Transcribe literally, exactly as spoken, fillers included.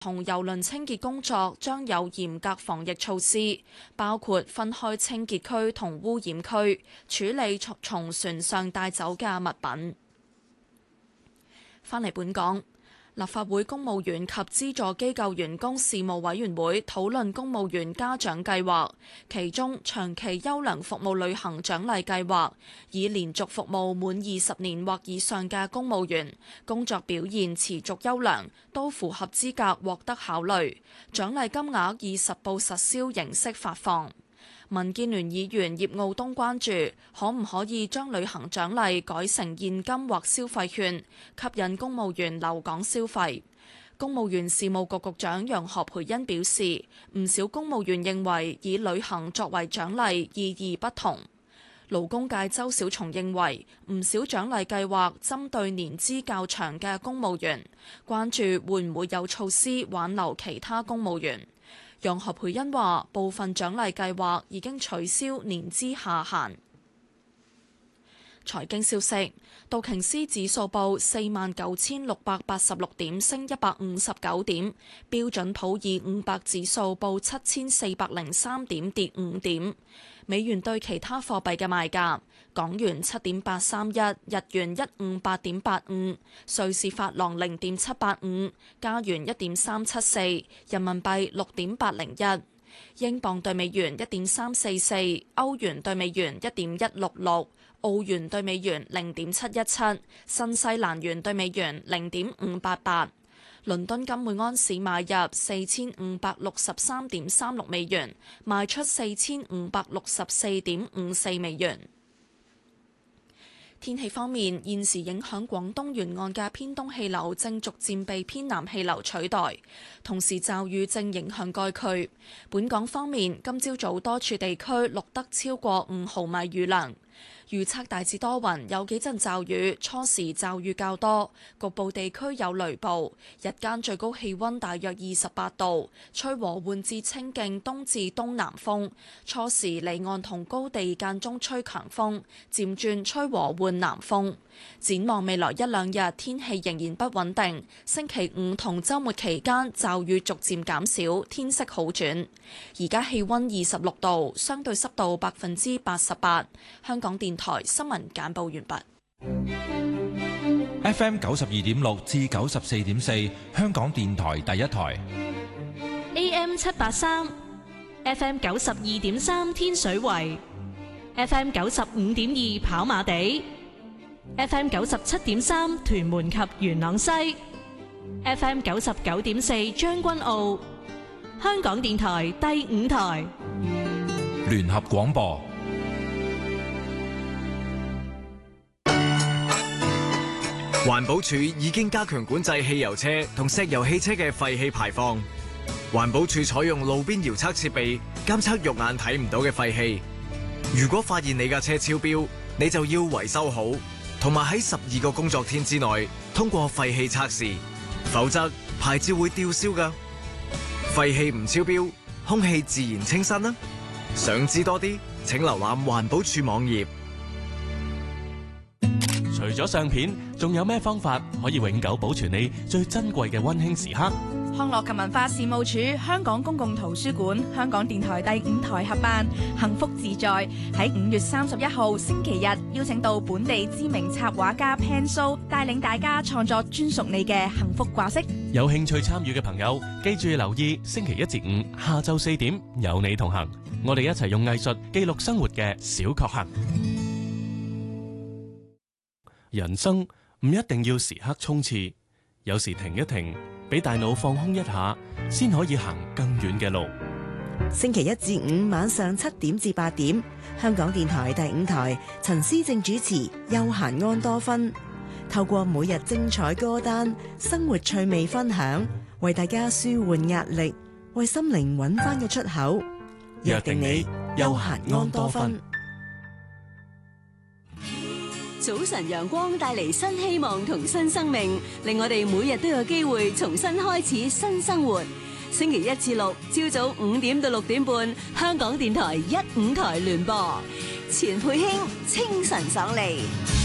同郵輪清潔工作將有嚴格防疫措施，包括分開清潔區同污染區，處理從從船上帶走嘅物品。返嚟本港。立法會公務員及資助機構員工事務委員會討論公務員嘉獎計劃，其中長期優良服務旅行獎勵計劃，以連續服務滿二十年或以上嘅公務員，工作表現持續優良，都符合資格獲得考慮，獎勵金額以實報實銷形式發放。民建聯議員葉傲東關注，可唔可以將旅行獎勵改成現金或消費券，吸引公務員留港消費。公務員事務局局長楊何蓓茵表示，唔少公務員認為以旅行作為獎勵意義不同。勞工界周小松認為，唔少獎勵計劃針對年資較長嘅公務員，關注會唔會有措施挽留其他公務員。楊何蓓茵話：部分獎勵計劃已經取消年資下限。財經消息，道瓊斯指數報四萬九千六百八十六點，升一百五十九點；標準普爾五百指數報七千四百零三點，跌五點。美元對其他貨幣嘅賣價：港元七點八三一，日元一五八點八五，瑞士法郎零點七八五，加元一點三七四，人民幣六點八零一，英鎊對美元一點三四四，歐元對美元一點一六六，澳元對美元零點七一七，新西蘭元對美元零點五八八。倫敦金每安士買入四千五百六十三點三六美元，賣出四千五百六十四點五四美元。天氣方面，現時影響廣東沿岸嘅偏東氣流正逐漸被偏南氣流取代，同時驟雨正影響該區。本港方面，今朝早多處地區錄得超過五毫米雨量。預測大致多雲，有幾陣驟雨，初時驟雨較多，局部地區有雷暴。日間最高氣溫大約二十八度，吹和緩至清勁東至東南風。初時離岸同高地間中吹強風，漸轉吹和緩南風。展望未來一兩日，天氣仍然不穩定。星期五同週末期間驟雨逐漸減少，天色好轉。而家氣溫二十六度，相對濕度百分之八十八。香港電台新聞簡報完畢。 F M 九十二點六至九十四點四，香港電台第一台。 A M 七八三，F M 九十二點三天水圍，F M 九十五點二跑馬地，F M 九十七點三屯門及元朗西，F M 九十九點四將軍澳。香港電台第五台聯合廣播。 環保署已經加強管制汽油車同石油汽車嘅廢氣排放。環保署採用路邊遙測設備監測肉眼睇唔到嘅廢氣。如果發現你架車超標，你就要維修好，同埋喺十二個工作天之內通過廢氣測試，否則牌照會吊銷㗎。廢氣唔超標，空氣自然清新啦。想知多啲，請瀏覽環保署網頁。 除咗相片，仲有咩方法可以永久保存你最珍貴嘅溫馨時刻？ 康樂及文化事務署、香港公共圖書館、香港電台第五台合辦幸福自在，喺五月三十一號星期日邀請到本地知名插畫家 Pan So 帶領大家創作專屬你嘅幸福掛飾。 有興趣參與嘅朋友，記住留意星期一至五下晝四點有你同行，我哋一齊用藝術記錄生活嘅小確幸。人生唔一定要時刻衝刺，有時停一停，俾大腦放空一下，先可以行更遠嘅路。 星期一至五晚上七點至八點，香港電台第五台陳思正主持《休閒安多芬》，透過每日精彩歌單、生活趣味分享，為大家舒緩壓力，為心靈揾翻個出口。約定你休閒安多芬。 早晨陽光帶嚟新希望同新生命，令我哋每日都有機會重新開始新生活。星期一至六朝早五點到六點半，香港電台一五台聯播，錢佩卿清晨爽利。